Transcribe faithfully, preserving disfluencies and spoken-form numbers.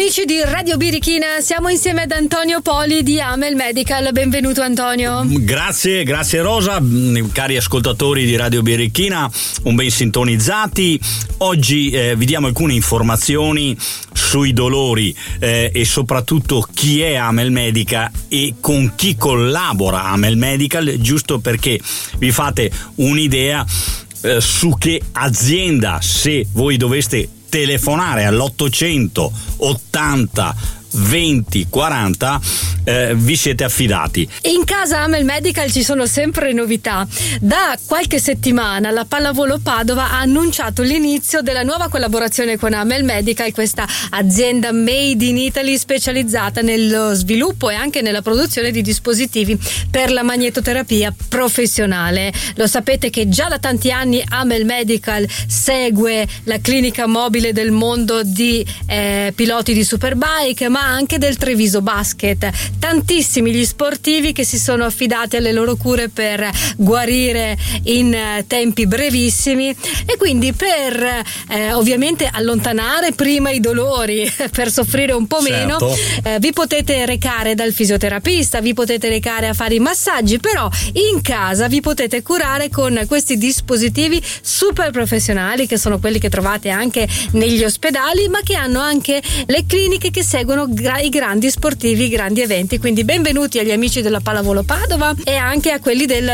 Amici di Radio Birichina, siamo insieme ad Antonio Poli di Amel Medical. Benvenuto Antonio. Grazie, grazie Rosa, cari ascoltatori di Radio Birichina, un ben sintonizzati. Oggi eh, vi diamo alcune informazioni sui dolori eh, e soprattutto chi è Amel Medical e con chi collabora Amel Medical, giusto perché vi fate un'idea eh, su che azienda, se voi doveste telefonare all'ottocento ottanta venti quaranta eh, vi siete affidati. In casa Amel Medical ci sono sempre novità. Da qualche settimana la Pallavolo Padova ha annunciato l'inizio della nuova collaborazione con Amel Medical, questa azienda made in Italy specializzata nello sviluppo e anche nella produzione di dispositivi per la magnetoterapia professionale. Lo sapete che già da tanti anni Amel Medical segue la clinica mobile del mondo di eh, piloti di Superbike, ma anche del Treviso Basket. Tantissimi gli sportivi che si sono affidati alle loro cure per guarire in tempi brevissimi e quindi per eh, ovviamente allontanare prima i dolori, per soffrire un po' certo. meno, eh, vi potete recare dal fisioterapista, vi potete recare a fare i massaggi, però in casa vi potete curare con questi dispositivi super professionali che sono quelli che trovate anche negli ospedali, ma che hanno anche le cliniche che seguono i grandi sportivi, i grandi eventi. Quindi benvenuti agli amici della Pallavolo Padova e anche a quelli del